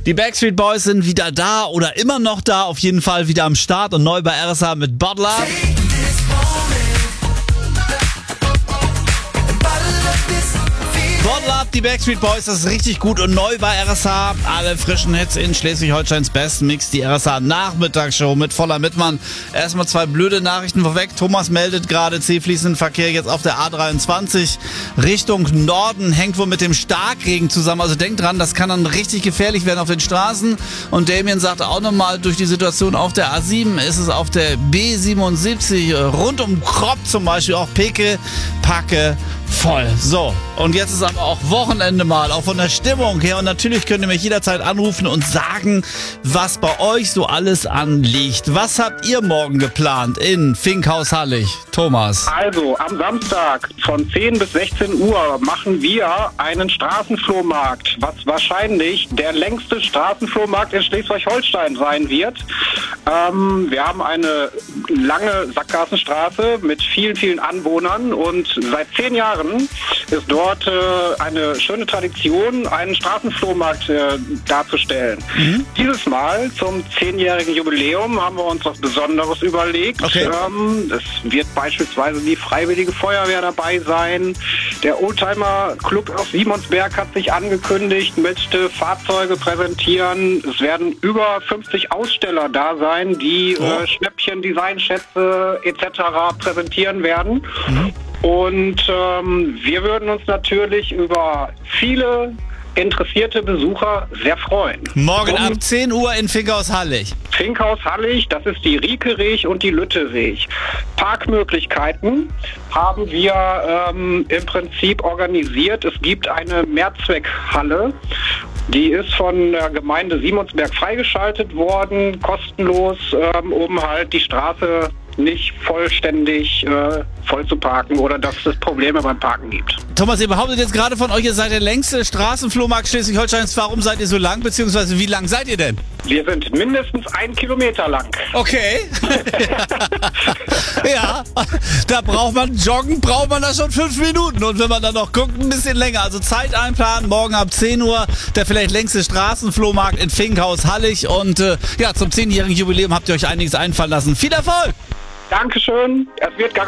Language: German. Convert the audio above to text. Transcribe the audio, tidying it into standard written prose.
Die Backstreet Boys sind wieder da oder immer noch da, auf jeden Fall wieder am Start und neu bei RSA mit Bottle Up. Bottle Up, die Backstreet Boys, das ist richtig gut und neu bei RSA. Alle frischen Hits in Schleswig-Holsteins besten Mix, die RSA Nachmittagsshow mit voller Mittmann. Erstmal 2 blöde Nachrichten vorweg. Thomas meldet gerade C-fließenden Verkehr jetzt auf der A23 Richtung Norden. Hängt wohl mit dem Starkregen zusammen. Also denkt dran, das kann dann richtig gefährlich werden auf den Straßen. Und Damien sagt auch nochmal, durch die Situation auf der A7 ist es auf der B77 rund um Kropp zum Beispiel auch Packe voll. So, und jetzt ist aber auch Wochenende mal, auch von der Stimmung her. Und natürlich könnt ihr mich jederzeit anrufen und sagen, was bei euch so alles anliegt. Was habt ihr morgen geplant in Finkhaus-Hallig? Thomas. Also, am Samstag von 10 bis 16 Uhr machen wir einen Straßenflohmarkt, was wahrscheinlich der längste Straßenflohmarkt in Schleswig-Holstein sein wird. Wir haben eine lange Sackgassenstraße mit vielen, vielen Anwohnern und seit 10 Jahren ist dort eine schöne Tradition, einen Straßenflohmarkt darzustellen. Dieses Mal zum 10-jährigen Jubiläum haben wir uns was Besonderes überlegt. Okay. Es wird beispielsweise die Freiwillige Feuerwehr dabei sein. Der Oldtimer Club aus Simonsberg hat sich angekündigt, möchte Fahrzeuge präsentieren. Es werden über 50 Aussteller da sein, die Schnäppchen, Designschätze etc. präsentieren werden. Und wir würden uns natürlich über viele interessierte Besucher sehr freuen. Morgen ab 10 Uhr in Finkhaus-Hallig. Finkhaus-Hallig, das ist die Riekerich und die Lütterich. Parkmöglichkeiten haben wir im Prinzip organisiert. Es gibt eine Mehrzweckhalle. Die ist von der Gemeinde Simonsberg freigeschaltet worden, kostenlos, um halt die Straße nicht vollständig voll zu parken oder dass es Probleme beim Parken gibt. Thomas, ihr behauptet jetzt gerade von euch, ihr seid der längste Straßenflohmarkt Schleswig-Holsteins. Warum seid ihr so lang, beziehungsweise wie lang seid ihr denn? Wir sind mindestens 1 Kilometer lang. Okay. Ja, da braucht man da schon 5 Minuten. Und wenn man dann noch guckt, ein bisschen länger. Also Zeit einplanen, morgen ab 10 Uhr, der vielleicht längste Straßenflohmarkt in Finkhaus-Hallig. Und zum 10-jährigen Jubiläum habt ihr euch einiges einfallen lassen. Viel Erfolg! Dankeschön. Es wird